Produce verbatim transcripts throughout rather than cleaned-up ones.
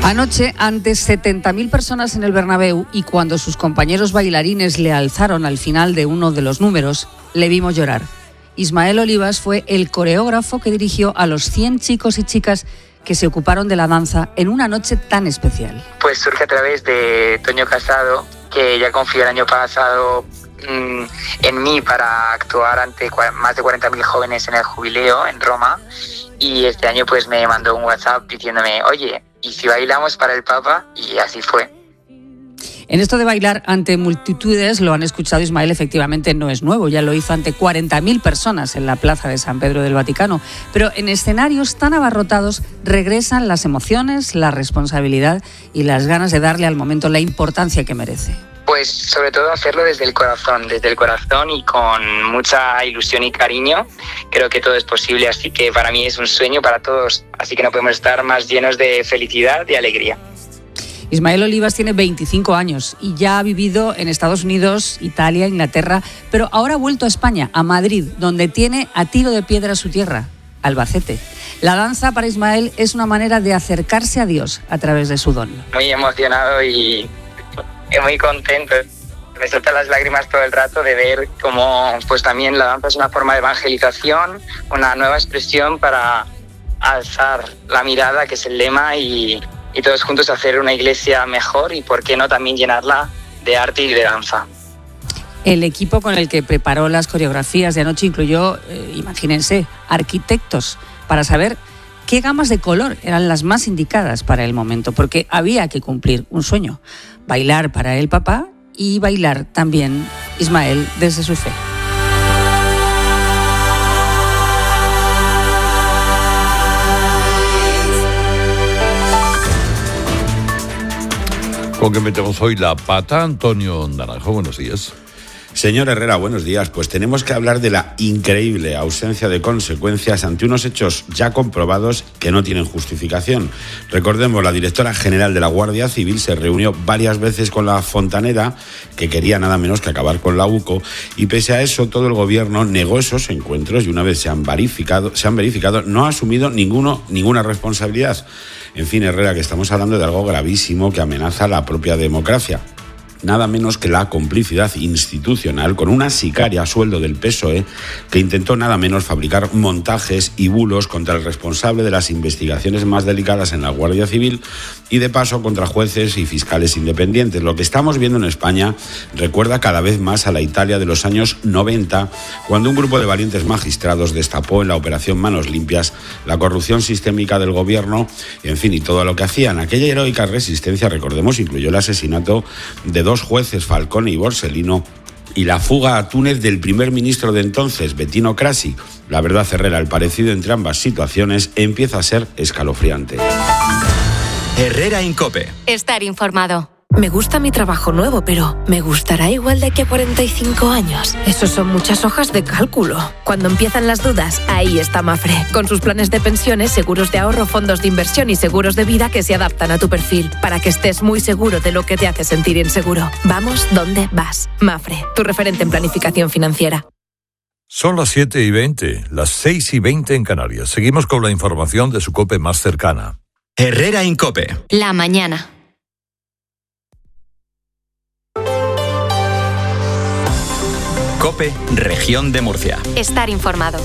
Anoche, ante setenta mil personas en el Bernabéu, y cuando sus compañeros bailarines le alzaron al final de uno de los números, le vimos llorar. Ismael Olivas fue el coreógrafo que dirigió a los cien chicos y chicas que se ocuparon de la danza en una noche tan especial. Pues surge a través de Toño Casado, que ya confió el año pasado mmm, en mí para actuar ante más de cuarenta mil jóvenes en el Jubileo en Roma, y este año pues me mandó un WhatsApp diciéndome, oye, ¿y si bailamos para el Papa? Y así fue. En esto de bailar ante multitudes, lo han escuchado, Ismael, efectivamente no es nuevo, ya lo hizo ante cuarenta mil personas en la plaza de San Pedro del Vaticano, pero en escenarios tan abarrotados regresan las emociones, la responsabilidad y las ganas de darle al momento la importancia que merece. Pues sobre todo hacerlo desde el corazón, desde el corazón y con mucha ilusión y cariño. Creo que todo es posible, así que para mí es un sueño para todos, así que no podemos estar más llenos de felicidad y alegría. Ismael Olivas tiene veinticinco años y ya ha vivido en Estados Unidos, Italia, Inglaterra, pero ahora ha vuelto a España, a Madrid, donde tiene a tiro de piedra su tierra, Albacete. La danza para Ismael es una manera de acercarse a Dios a través de su don. Muy emocionado y muy contento. Me saltan las lágrimas todo el rato de ver cómo pues también la danza es una forma de evangelización, una nueva expresión para alzar la mirada, que es el lema, y, y todos juntos hacer una iglesia mejor y, por qué no, también llenarla de arte y de danza. El equipo con el que preparó las coreografías de anoche incluyó, eh, imagínense, arquitectos, para saber qué gamas de color eran las más indicadas para el momento, porque había que cumplir un sueño, bailar para el Papa y bailar también Ismael desde su fe. ¿Con qué metemos hoy la pata? Antonio Naranjo, buenos días. Señor Herrera, buenos días. Pues tenemos que hablar de la increíble ausencia de consecuencias ante unos hechos ya comprobados que no tienen justificación. Recordemos, la directora general de la Guardia Civil se reunió varias veces con la fontanera, que quería nada menos que acabar con la UCO, y pese a eso todo el gobierno negó esos encuentros y una vez se han verificado, se han verificado no ha asumido ninguno, ninguna responsabilidad. En fin, Herrera, que estamos hablando de algo gravísimo que amenaza la propia democracia. Nada menos que la complicidad institucional con una sicaria a sueldo del P S O E que intentó nada menos fabricar montajes y bulos contra el responsable de las investigaciones más delicadas en la Guardia Civil y de paso contra jueces y fiscales independientes. Lo que estamos viendo en España recuerda cada vez más a la Italia de los años noventa, cuando un grupo de valientes magistrados destapó en la operación Manos Limpias la corrupción sistémica del gobierno, y en fin, y todo lo que hacían. Aquella heroica resistencia, recordemos, incluyó el asesinato de dos jueces, Falcone y Borsellino, y la fuga a Túnez del primer ministro de entonces, Bettino Craxi. La verdad, Herrera, el parecido entre ambas situaciones empieza a ser escalofriante. Herrera Incope. Estar informado. Me gusta mi trabajo nuevo, pero ¿me gustará igual de aquí a cuarenta y cinco años? Eso son muchas hojas de cálculo. Cuando empiezan las dudas, ahí está Mafre, con sus planes de pensiones, seguros de ahorro, fondos de inversión y seguros de vida que se adaptan a tu perfil, para que estés muy seguro de lo que te hace sentir inseguro. Vamos donde vas. Mafre, tu referente en planificación financiera. Son las siete y veinte, las seis y veinte en Canarias. Seguimos con la información de su COPE más cercana. Herrera Incope. La mañana. COPE, Región de Murcia. Estar informado.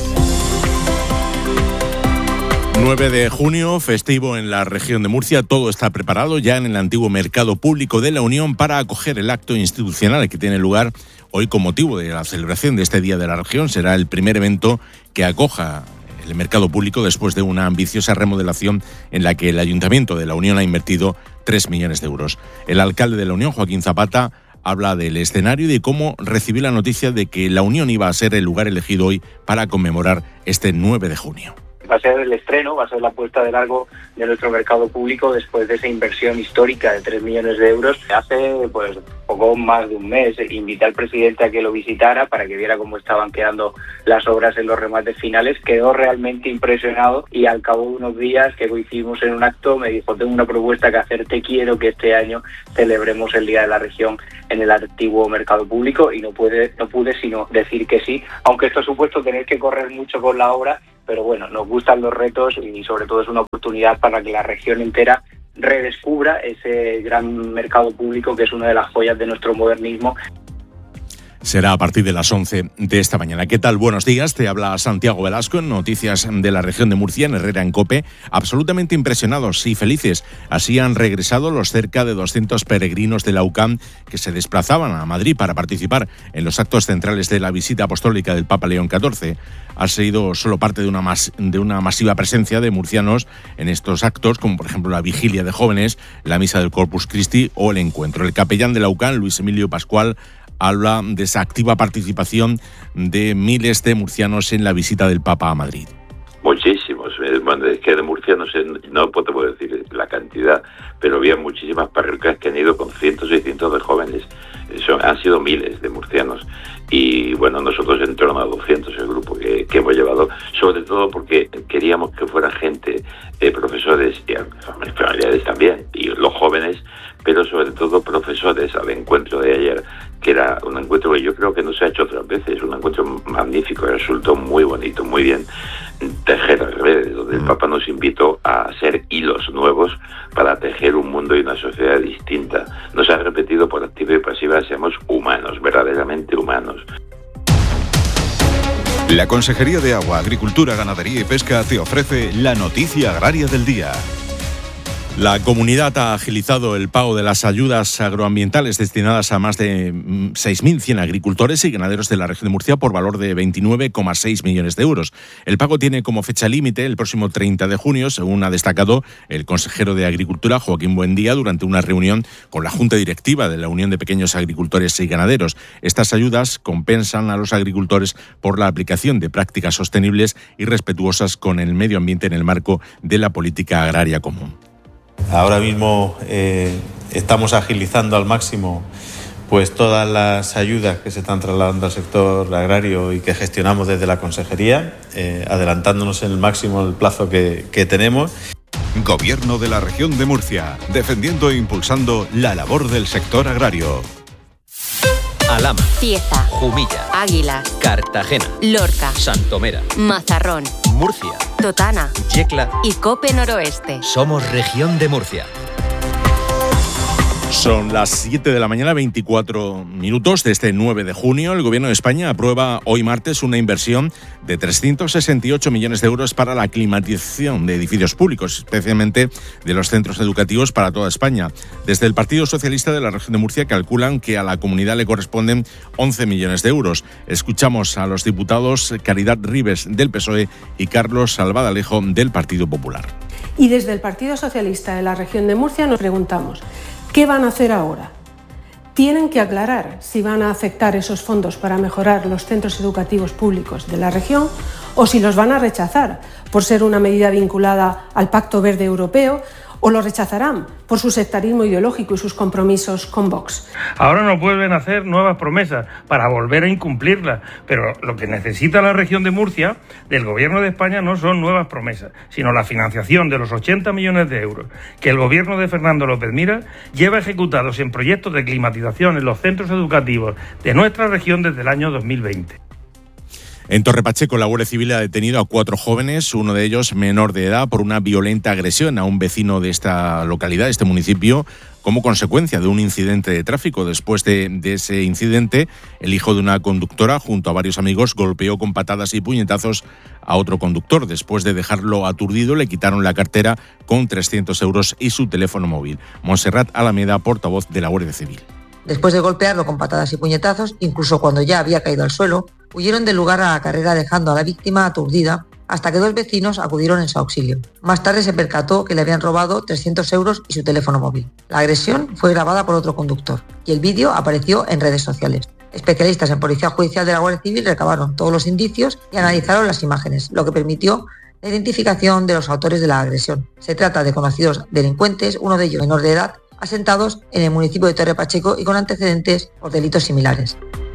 nueve de junio, festivo en la región de Murcia. Todo está preparado ya en el antiguo Mercado Público de la Unión para acoger el acto institucional que tiene lugar hoy con motivo de la celebración de este Día de la Región. Será el primer evento que acoja el Mercado Público después de una ambiciosa remodelación en la que el Ayuntamiento de la Unión ha invertido tres millones de euros. El alcalde de la Unión, Joaquín Zapata, habla del escenario y de cómo recibió la noticia de que la Unión iba a ser el lugar elegido hoy para conmemorar este nueve de junio. Va a ser el estreno, va a ser la puesta de largo de nuestro mercado público después de esa inversión histórica de tres millones de euros. Hace pues poco más de un mes invité al presidente a que lo visitara para que viera cómo estaban quedando las obras en los remates finales. Quedó realmente impresionado y al cabo de unos días que coincidimos en un acto me dijo: tengo una propuesta que hacerte, quiero que este año celebremos el Día de la Región en el antiguo mercado público, y no pude, no pude sino decir que sí, aunque esto ha supuesto tener que correr mucho con la obra. Pero bueno, nos gustan los retos y sobre todo es una oportunidad para que la región entera redescubra ese gran mercado público que es una de las joyas de nuestro modernismo. Será a partir de las once de esta mañana. ¿Qué tal? Buenos días. Te habla Santiago Velasco en Noticias de la Región de Murcia, en Herrera en COPE. Absolutamente impresionados y felices. Así han regresado los cerca de doscientos peregrinos de la U C A M que se desplazaban a Madrid para participar en los actos centrales de la visita apostólica del Papa León catorce. Ha sido solo parte de una, mas- de una masiva presencia de murcianos en estos actos, como por ejemplo la vigilia de jóvenes, la misa del Corpus Christi o el encuentro. El capellán de la U C A M, Luis Emilio Pascual, habla de esa activa participación de miles de murcianos en la visita del Papa a Madrid. Muchísimos, bueno, es que de murcianos no puedo decir la cantidad, pero había muchísimas parroquias que han ido con cientos y cientos de jóvenes. Eso, han sido miles de murcianos y bueno, nosotros en torno a doscientos el grupo que, que hemos llevado, sobre todo porque queríamos que fuera gente, eh, profesores y familiares también, y los jóvenes, pero sobre todo profesores al encuentro de ayer, que era un encuentro que yo creo que no se ha hecho otras veces, un encuentro magnífico, resultó muy bonito, muy bien, tejer redes, donde el Papa nos invitó a hacer hilos nuevos para tejer un mundo y una sociedad distinta. Nos ha repetido por activa y pasiva, seamos humanos, verdaderamente humanos. La Consejería de Agua, Agricultura, Ganadería y Pesca te ofrece la noticia agraria del día. La comunidad ha agilizado el pago de las ayudas agroambientales destinadas a más de seis mil cien agricultores y ganaderos de la región de Murcia por valor de veintinueve coma seis millones de euros. El pago tiene como fecha límite el próximo treinta de junio, según ha destacado el consejero de Agricultura, Joaquín Buendía, durante una reunión con la Junta Directiva de la Unión de Pequeños Agricultores y Ganaderos. Estas ayudas compensan a los agricultores por la aplicación de prácticas sostenibles y respetuosas con el medio ambiente en el marco de la política agraria común. Ahora mismo eh, estamos agilizando al máximo pues todas las ayudas que se están trasladando al sector agrario y que gestionamos desde la Consejería, eh, adelantándonos en el máximo el plazo que, que tenemos. Gobierno de la Región de Murcia, defendiendo e impulsando la labor del sector agrario. Alhama, Cieza, Jumilla, Águilas, Cartagena, Lorca, Santomera, Mazarrón, Murcia, Totana Yecla y Cope Noroeste. Somos Región de Murcia. Son las siete de la mañana, veinticuatro minutos de este nueve de junio. El Gobierno de España aprueba hoy martes una inversión de trescientos sesenta y ocho millones de euros para la climatización de edificios públicos, especialmente de los centros educativos para toda España. Desde el Partido Socialista de la Región de Murcia calculan que a la comunidad le corresponden once millones de euros. Escuchamos a los diputados Caridad Ribes del P S O E y Carlos Salvadalejo del Partido Popular. Y desde el Partido Socialista de la Región de Murcia nos preguntamos, ¿qué van a hacer ahora? Tienen que aclarar si van a aceptar esos fondos para mejorar los centros educativos públicos de la región o si los van a rechazar por ser una medida vinculada al Pacto Verde Europeo o lo rechazarán por su sectarismo ideológico y sus compromisos con Vox. Ahora nos vuelven a hacer nuevas promesas para volver a incumplirlas, pero lo que necesita la región de Murcia del Gobierno de España no son nuevas promesas, sino la financiación de los ochenta millones de euros que el Gobierno de Fernando López Miras lleva ejecutados en proyectos de climatización en los centros educativos de nuestra región desde el año dos mil veinte. En Torre Pacheco, la Guardia Civil ha detenido a cuatro jóvenes, uno de ellos menor de edad, por una violenta agresión a un vecino de esta localidad, de este municipio, como consecuencia de un incidente de tráfico. Después de, de ese incidente, el hijo de una conductora, junto a varios amigos, golpeó con patadas y puñetazos a otro conductor. Después de dejarlo aturdido, le quitaron la cartera con trescientos euros y su teléfono móvil. Montserrat Alameda, portavoz de la Guardia Civil. Después de golpearlo con patadas y puñetazos, incluso cuando ya había caído al suelo, huyeron del lugar a la carrera dejando a la víctima aturdida hasta que dos vecinos acudieron en su auxilio. Más tarde se percató que le habían robado trescientos euros y su teléfono móvil. La agresión fue grabada por otro conductor y el vídeo apareció en redes sociales. Especialistas en Policía Judicial de la Guardia Civil recabaron todos los indicios y analizaron las imágenes, lo que permitió la identificación de los autores de la agresión. Se trata de conocidos delincuentes, uno de ellos menor de edad, asentados en el municipio de Torre Pacheco y con antecedentes por delitos similares.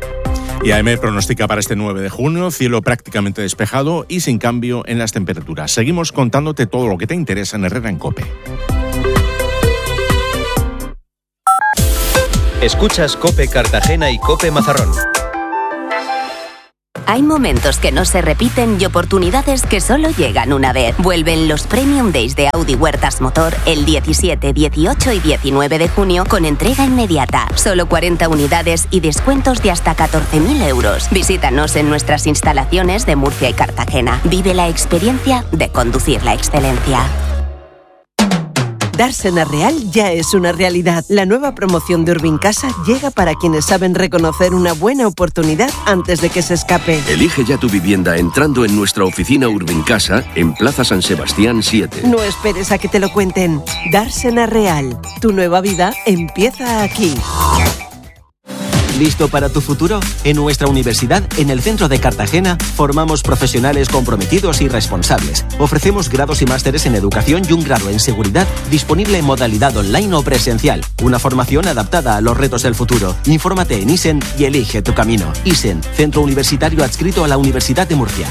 Y A E M E pronostica para este nueve de junio cielo prácticamente despejado y sin cambio en las temperaturas. Seguimos contándote todo lo que te interesa en Herrera en COPE. Escuchas COPE Cartagena y COPE Mazarrón. Hay momentos que no se repiten y oportunidades que solo llegan una vez. Vuelven los Premium Days de Audi Huertas Motor el diecisiete, dieciocho y diecinueve de junio con entrega inmediata. Solo cuarenta unidades y descuentos de hasta catorce mil euros. Visítanos en nuestras instalaciones de Murcia y Cartagena. Vive la experiencia de conducir la excelencia. Dársena Real ya es una realidad. La nueva promoción de Urbincasa llega para quienes saben reconocer una buena oportunidad antes de que se escape. Elige ya tu vivienda entrando en nuestra oficina Urbincasa en Plaza San Sebastián siete. No esperes a que te lo cuenten. Dársena Real. Tu nueva vida empieza aquí. ¿Listo para tu futuro? En nuestra universidad, en el centro de Cartagena, formamos profesionales comprometidos y responsables. Ofrecemos grados y másteres en educación y un grado en seguridad disponible en modalidad online o presencial. Una formación adaptada a los retos del futuro. Infórmate en ISEN y elige tu camino. ISEN, centro universitario adscrito a la Universidad de Murcia.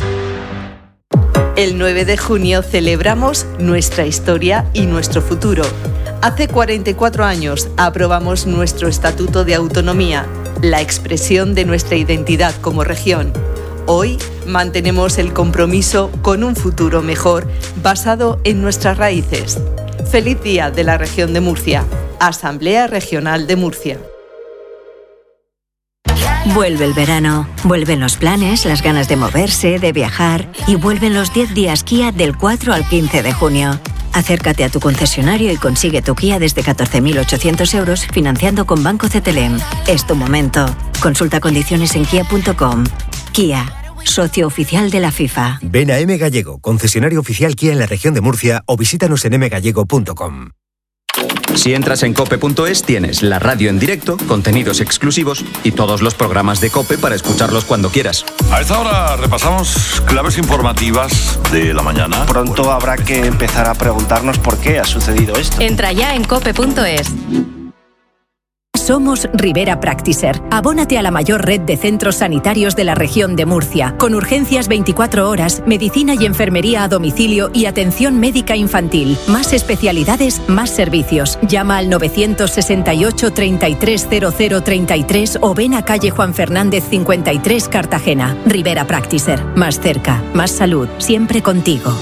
El nueve de junio celebramos nuestra historia y nuestro futuro. Hace cuarenta y cuatro años aprobamos nuestro Estatuto de Autonomía, la expresión de nuestra identidad como región. Hoy mantenemos el compromiso con un futuro mejor basado en nuestras raíces. Feliz Día de la Región de Murcia. Asamblea Regional de Murcia. Vuelve el verano, vuelven los planes, las ganas de moverse, de viajar y vuelven los diez días Kia del cuatro al quince de junio. Acércate a tu concesionario y consigue tu Kia desde catorce mil ochocientos euros financiando con Banco C T L M. Es tu momento. Consulta condiciones en kia punto com. Kia, socio oficial de la FIFA. Ven a M Gallego, concesionario oficial Kia en la región de Murcia o visítanos en m gallego punto com. Si entras en cope punto es tienes la radio en directo, contenidos exclusivos y todos los programas de COPE para escucharlos cuando quieras. A esta hora repasamos claves informativas de la mañana. Pronto bueno. habrá que empezar a preguntarnos por qué ha sucedido esto. Entra ya en cope punto es. Somos Rivera Practiser. Abónate a la mayor red de centros sanitarios de la región de Murcia, con urgencias veinticuatro horas, medicina y enfermería a domicilio y atención médica infantil. Más especialidades, más servicios. Llama al novecientos sesenta y ocho, treinta y tres, cero cero treinta y tres o ven a calle Juan Fernández cincuenta y tres, Cartagena. Rivera Practiser. Más cerca, más salud, siempre contigo.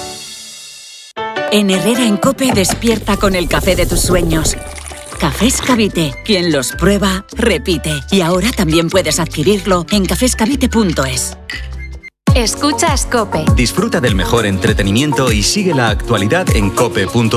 En Herrera en COPE despierta con el café de tus sueños. Cafés Cavite. Quien los prueba, repite. Y ahora también puedes adquirirlo en cafés cavite punto es. Escuchas COPE. Disfruta del mejor entretenimiento y sigue la actualidad en cope punto es.